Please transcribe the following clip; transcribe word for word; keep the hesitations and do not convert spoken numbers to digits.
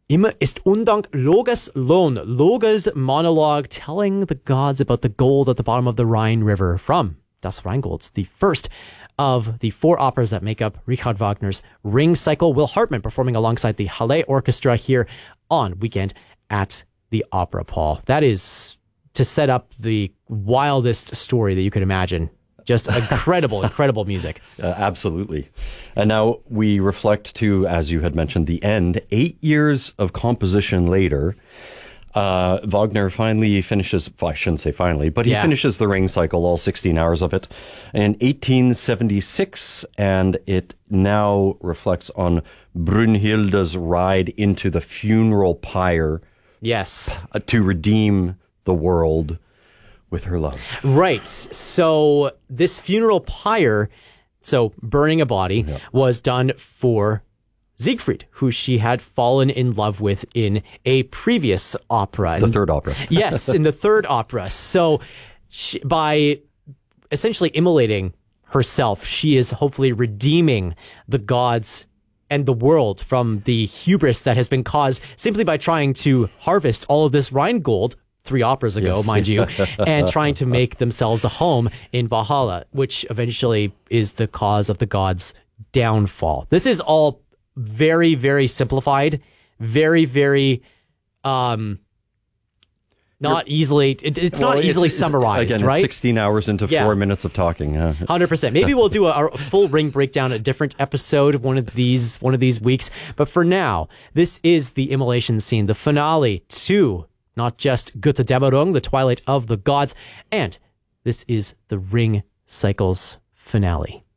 Immer ist Undank Loges Lohn. Loges monologue telling the gods about the gold at the bottom of the Rhine River from Das Rheingold, the first of the four operas that make up Richard Wagner's Ring Cycle. Will Hartmann performing alongside the Halle Orchestra here on Weekend at the Opera, Paul. That is to set up the wildest story that you could imagine. Just incredible, incredible music. Uh, absolutely. And now we reflect to, as you had mentioned, the end. Eight years of composition later, uh, Wagner finally finishes, well, I shouldn't say finally, but he Yeah. finishes the Ring Cycle, all sixteen hours of it, in eighteen seventy-six, and it now reflects on Brünnhilde's ride into the funeral pyre Yes. uh, to redeem the world with her love. Right. So this funeral pyre, so burning a body, Yeah. was done for Siegfried, who she had fallen in love with in a previous opera. The And- third opera. yes, in the third opera. So she, by essentially immolating herself, she is hopefully redeeming the gods and the world from the hubris that has been caused simply by trying to harvest all of this Rheingold three operas ago, Yes. mind you, and trying to make themselves a home in Valhalla, which eventually is the cause of the gods' downfall. This is all very, very simplified, very, very um, not easily, it, it's Well, not easily it's- it's- summarized, Again, right? it's sixteen hours into Yeah. four minutes of talking. Huh? one hundred percent. Maybe we'll do a, a full Ring breakdown, a different episode one of these one of these weeks. But for now, this is the immolation scene, the finale to not just Götterdämmerung, the Twilight of the Gods, and this is the Ring Cycle's finale.